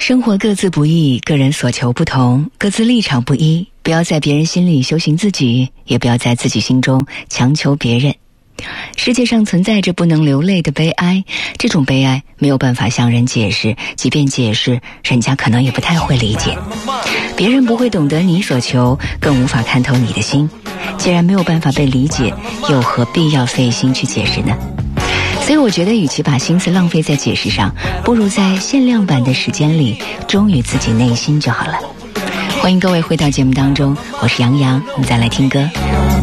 生活各自不易，个人所求不同，各自立场不一，不要在别人心里修行自己，也不要在自己心中强求别人。世界上存在着不能流泪的悲哀，这种悲哀没有办法向人解释，即便解释，人家可能也不太会理解。别人不会懂得你所求，更无法看透你的心。既然没有办法被理解，又何必要费心去解释呢？所以我觉得与其把心思浪费在解释上，不如在限量版的时间里忠于自己内心就好了。欢迎各位回到节目当中，我是杨洋，我们再来听歌。